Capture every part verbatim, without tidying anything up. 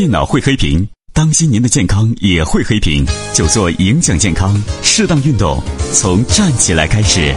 电脑会黑屏，当心您的健康也会黑屏，就做影响健康，适当运动，从站起来开始。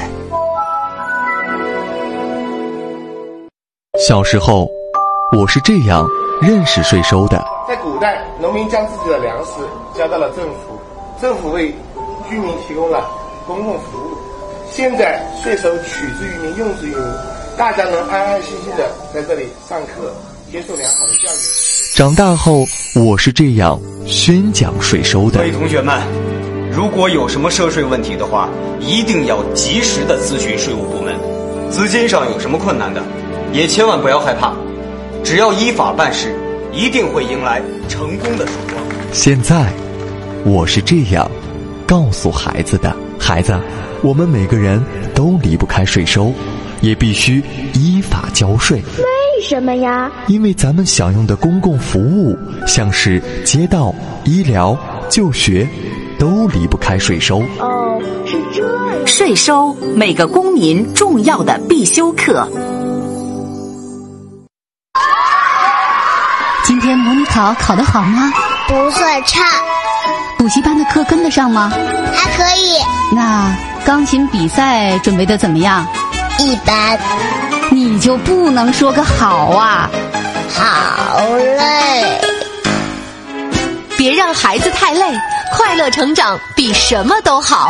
小时候，我是这样认识税收的。 在古代，农民将自己的粮食交到了政府，政府为居民提供了公共服务。现在税收取之于民，用之于民，大家能安安心心的在这里上课，接受良好的教育。 长大后，我是这样宣讲税收的。 各位同学们，如果有什么涉税问题的话，一定要及时的咨询税务部门。资金上有什么困难的，也千万不要害怕，只要依法办事，一定会迎来成功的曙光。 现在，我是这样告诉孩子的：孩子，我们每个人都离不开税收，也必须依法交税。 为什么呀？ 因为咱们享用的公共服务，像是街道、医疗、就学，都离不开税收。 哦，是这样。 税收，每个公民重要的必修课。 今天模拟考考得好吗？ 不算差。 补习班的课跟得上吗？ 还可以。 那钢琴比赛准备得怎么样？ 一般。 你就不能说个好啊？ 好累。 别让孩子太累，快乐成长比什么都好。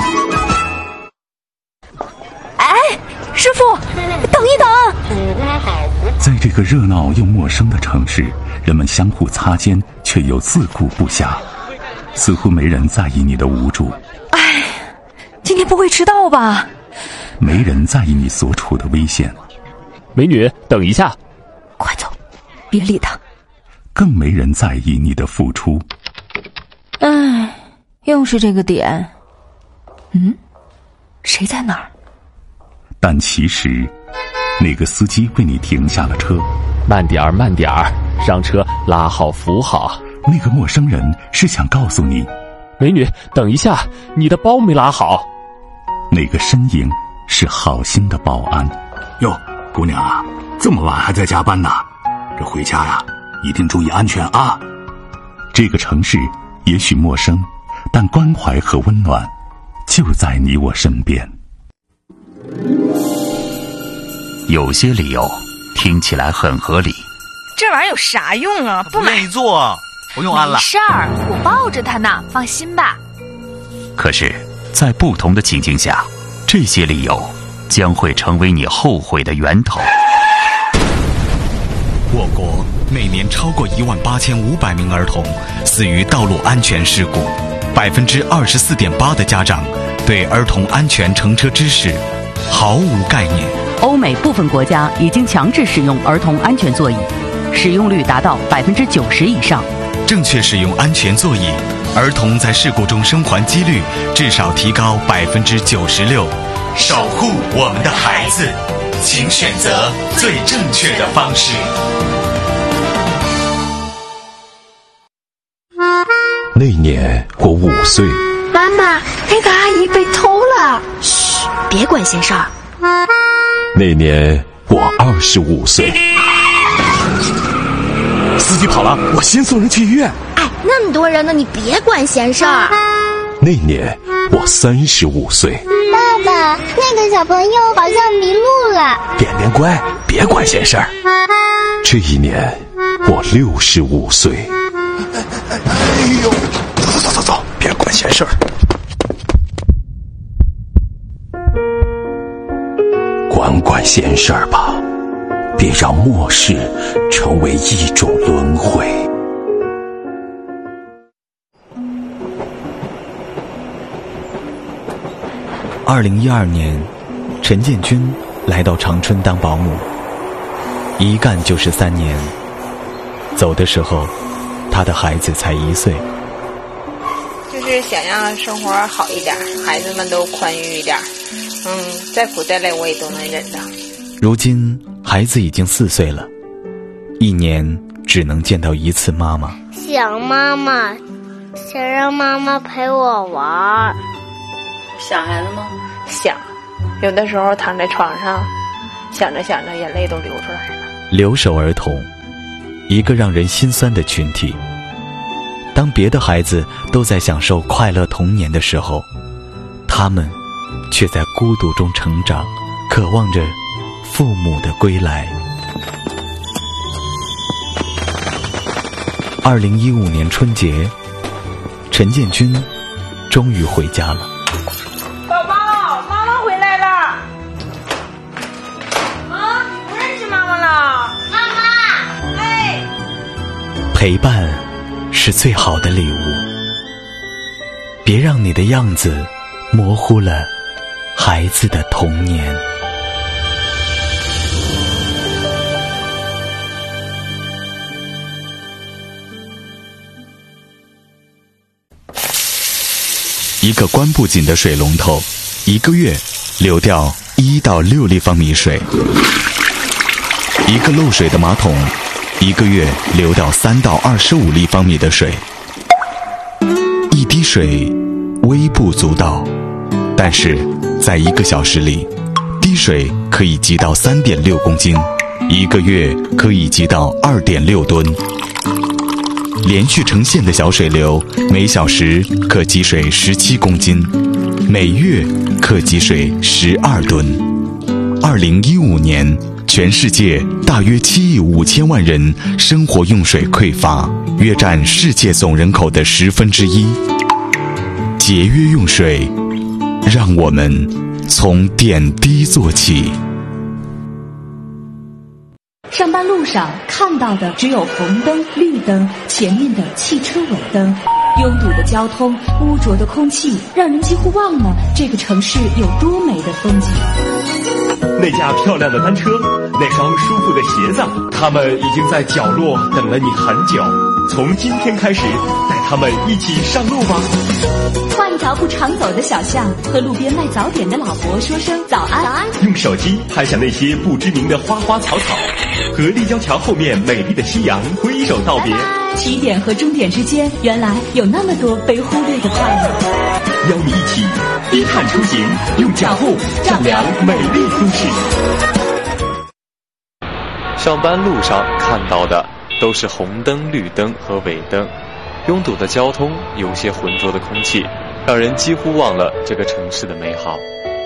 哎，师傅，等一等！ 在这个热闹又陌生的城市，人们相互擦肩，却又自顾不暇，似乎没人在意你的无助。 哎，今天不会迟到吧？ 没人在意你所处的危险。 美女，等一下！ 快走，别理他。 更没人在意你的付出。 唉，又是这个点。嗯，谁在哪儿？ 但其实，那个司机为你停下了车。 慢点儿，慢点儿，上车，拉好扶好。 那个陌生人是想告诉你， 美女，等一下，你的包没拉好。 那个身影是好心的保安。 哟，姑娘啊，这么晚还在加班呢？这回家呀，一定注意安全啊！ 这个城市也许陌生，但关怀和温暖就在你我身边。 有些理由听起来很合理。 这玩意儿有啥用啊？不愿意做，不用安了。 没事儿，我抱着它呢，放心吧。 可是，在不同的情境下，这些理由将会成为你后悔的源头。 我国每年超过一万八千五百名儿童死于道路安全事故，百分之二十四点八的家长对儿童安全乘车知识毫无概念。 欧美部分国家已经强制使用儿童安全座椅，使用率达到百分之九十以上。 正确使用安全座椅，儿童在事故中生还几率至少提高百分之九十六。守护我们的孩子，请选择最正确的方式。 那年我五岁。 妈妈，那个阿姨被偷了。 嘘，别管闲事儿。 那年我二十五岁。 司机跑了，我先送人去医院。 哎，那么多人呢，你别管闲事儿。 那年我三十五岁。 爸爸，那个小朋友好像迷路了。 点点乖，别管闲事儿。这一年我六十五岁。 哎呦，走走走走，别管闲事儿。 管管闲事儿吧，别让末世成为一种轮回。 二零一二年，陈建军来到长春当保姆，一干就是三年。走的时候，他的孩子才一岁。 就是想让生活好一点，孩子们都宽裕一点。嗯，再苦再累我也都能忍的。 如今孩子已经四岁了，一年只能见到一次妈妈。 想妈妈，想让妈妈陪我玩。 想孩子吗？想，有的时候躺在床上，想着想着眼泪都流出来了。 留守儿童，一个让人心酸的群体。 当别的孩子都在享受快乐童年的时候，他们却在孤独中成长，渴望着父母的归来。二零一五年春节，陈建军终于回家了。 宝宝，妈妈回来了。啊，不认识妈妈了。妈妈，哎。 陪伴是最好的礼物，别让你的样子模糊了孩子的童年。一个关不紧的水龙头，一个月流掉一到六立方米水；一个漏水的马桶，一个月流掉三到二十五立方米的水。一滴水微不足道，但是在一个小时里，滴水可以积到三点六公斤，一个月可以积到二点六吨。连续成线的小水流，每小时可积水十七公斤，每月可积水十二吨。二零一五年，全世界大约七亿五千万人生活用水匮乏，约占世界总人口的十分之一。节约用水，让我们从点滴做起。 上班路上看到的只有红灯、绿灯，前面的汽车尾灯，拥堵的交通，污浊的空气，让人几乎忘了这个城市有多美的风景。 那架漂亮的单车，那双舒服的鞋子，他们已经在角落等了你很久。从今天开始，带他们一起上路吧。 换一条不常走的小巷，和路边卖早点的老伯说声早安。早安。 用手机拍下那些不知名的花花草草，和立交桥后面美丽的夕阳挥手道别。 起点和终点之间，原来有那么多被忽略的快乐。 邀你一起低碳出行，用脚步丈量美丽都市。 上班路上看到的都是红灯、绿灯和尾灯，拥堵的交通，有些浑浊的空气，让人几乎忘了这个城市的美好。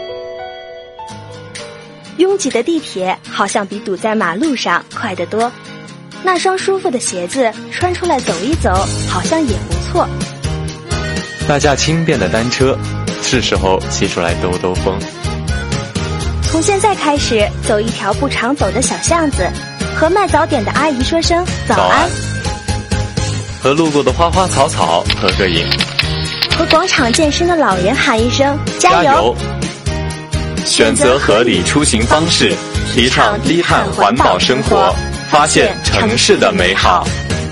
拥挤的地铁好像比堵在马路上快得多，那双舒服的鞋子穿出来走一走，好像也不错。 那架轻便的单车，是时候骑出来兜兜风。 从现在开始，走一条不常走的小巷子，和卖早点的阿姨说声早安，早安， 和路过的花花草草合个影， 和广场健身的老人喊一声加油。加油， 选择合理出行方式，提倡低碳环保生活，发现城市的美好。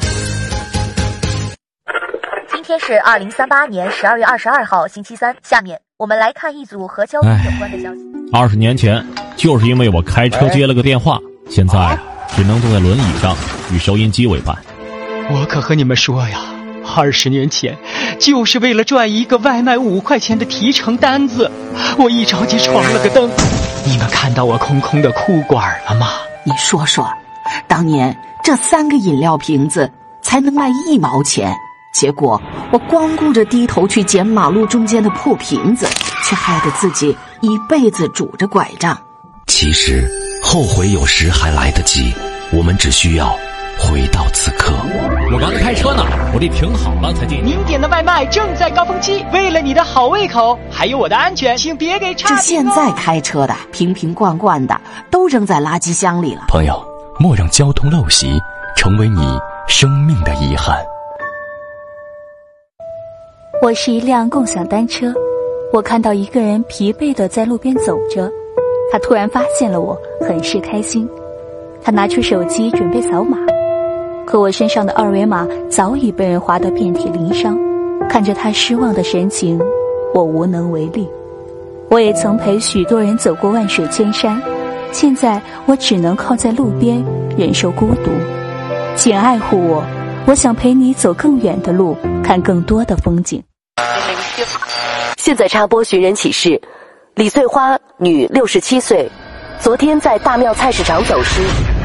今天是二零三八年十二月二十二号星期三，下面我们来看一组和交通有关的消息。 二十年前，就是因为我开车接了个电话，现在只能坐在轮椅上与收音机为伴。 我可和你们说呀，二十年前就是为了赚一个外卖五块钱的提成单子，我一着急闯了个灯。你们看到我空空的裤管了吗？ 你说说，当年这三个饮料瓶子才能卖一毛钱，结果我光顾着低头去捡马路中间的破瓶子，却害得自己一辈子拄着拐杖。 其实后悔有时还来得及，我们只需要回到此刻。 我刚才开车呢，我得停好了才进。 您点的外卖正在高峰期，为了你的好胃口，还有我的安全，请别给差评哦。 这现在开车的瓶瓶罐罐的都扔在垃圾箱里了。 朋友，莫让交通陋习成为你生命的遗憾。 我是一辆共享单车，我看到一个人疲惫地在路边走着，他突然发现了我，很是开心。他拿出手机准备扫码，可我身上的二维码早已被人划得遍体鳞伤。看着他失望的神情，我无能为力。我也曾陪许多人走过万水千山，现在我只能靠在路边忍受孤独。请爱护我，我想陪你走更远的路，看更多的风景。 现在插播寻人启事：李穗花，女，六十七岁，昨天在大庙菜市场走失。